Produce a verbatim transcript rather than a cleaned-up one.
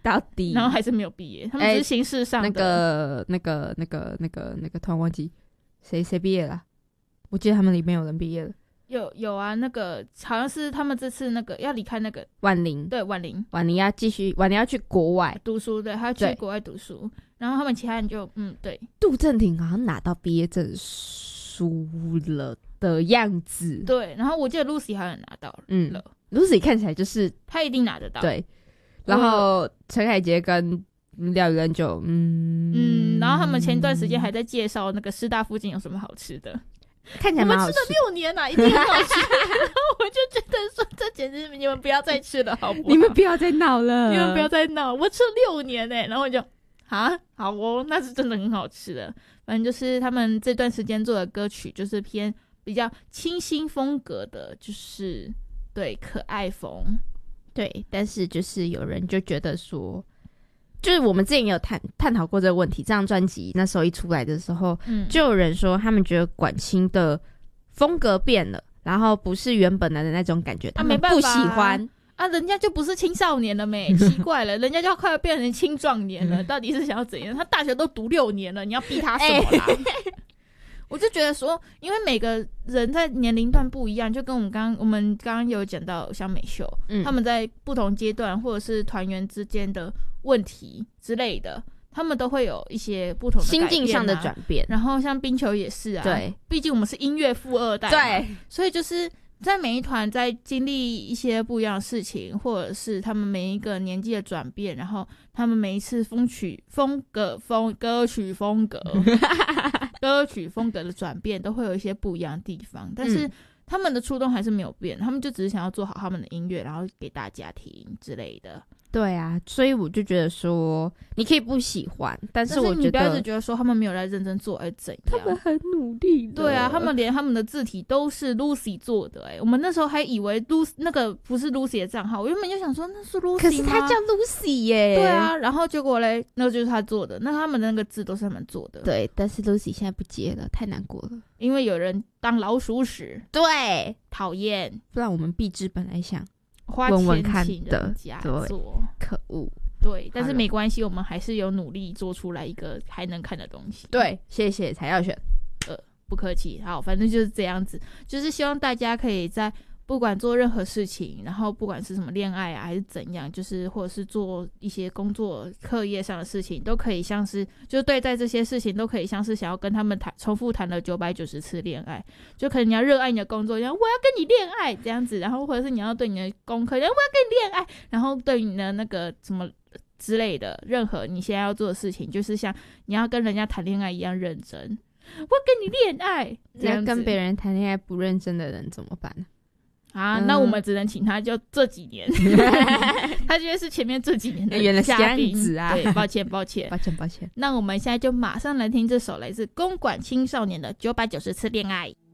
到底， 然后还是没有毕业，他们只是形式上的、 欸、那个那个那个那个那个突然忘记谁谁毕业了，我记得他们里面有人毕业了。 有有啊，那个好像是他们这次那个要离开那个婉玲， 对婉玲， 婉玲要继续，婉玲要去国外读书，对，他要去国外读书，然后他们其他人就嗯对。 杜正廷好像拿到毕业证书了的样子， 对，然后我记得 Lucy 好像拿到了，嗯 ，Lucy 看起来就是他一定拿得到， 对。然后陈凯杰跟廖宇恩就嗯嗯，然后他们前一段时间还在介绍那个师大附近有什么好吃的。 看起来蛮好吃， 我们吃了六年啊，一定很好吃。然后我就觉得说，这简直你们不要再吃了，好不好？ 你们不要再闹了， 你们不要再闹！我吃了六年哎、欸，然后我就啊，好哦，那是真的很好吃的。反正就是他们这段时间做的歌曲，就是偏比较清新风格的，就是对可爱风。 对，但是就是有人就觉得说。就是我们之前也有探探讨过这个问题，这张专辑那时候一出来的时候、嗯、就有人说他们觉得管清的风格变了，然后不是原本的那种感觉，他们不喜欢啊, 啊人家就不是青少年了没奇怪了，人家就要快要变成青壮年了到底是想要怎样？他大学都读六年了，你要逼他什么啦、欸、我就觉得说因为每个人在年龄段不一样，就跟我们刚刚我们刚刚有讲到像美秀、嗯、他们在不同阶段或者是团员之间的问题之类的，他们都会有一些不同的改变、啊、 心境上的转变。 然后像冰球也是啊，对，毕竟我们是音乐富二代嘛，对，所以就是在每一团在经历一些不一样的事情，或者是他们每一个年纪的转变，然后他们每一次风曲风格风歌曲风格歌曲风格的转变，都会有一些不一样的地方，但是、嗯他们的初衷还是没有变，他们就只是想要做好他们的音乐，然后给大家听之类的。 对啊，所以我就觉得说，你可以不喜欢，但是我觉得但是你不要是觉得说他们没有在认真做，而怎样？ 他们很努力的。 对啊，他们连他们的字体都是 Lucy 做的、欸，哎，我们那时候还以为 Lucy 那个不是 Lucy 的账号，我原本就想说那是 Lucy 吗？ 可是他叫 Lucy 耶。 对啊，然后结果嘞，那就是他做的，那他们的那个字都是他们做的。 对，但是 Lucy 现在不接了，太难过了。 因为有人当老鼠屎， 对， 讨厌。 不然我们壁纸本来想花钱请人家做， 可恶。 对，但是没关系，我们还是有努力做出来一个还能看的东西。 对，谢谢才要选。 呃，不客气。好，反正就是这样子，就是希望大家可以在不管做任何事情，然后不管是什么恋爱啊还是怎样，就是或者是做一些工作课业上的事情，都可以像是就对待这些事情都可以像是想要跟他们谈重复谈了九百九十次恋爱，就可能你要热爱你的工作，然后我要跟你恋爱这样子，然后或者是你要对你的功课，然后我要跟你恋爱，然后对你的那个什么之类的任何你现在要做的事情，就是像你要跟人家谈恋爱一样认真，我要跟你恋爱这样子。 跟别人谈恋爱不认真的人怎么办啊、嗯，那我们只能请他就这几年他觉得是前面这几年的原来是这样子啊， 对，抱歉抱歉抱歉抱歉。 那我们现在就马上来听这首来自公馆青少年的九百九十次恋爱。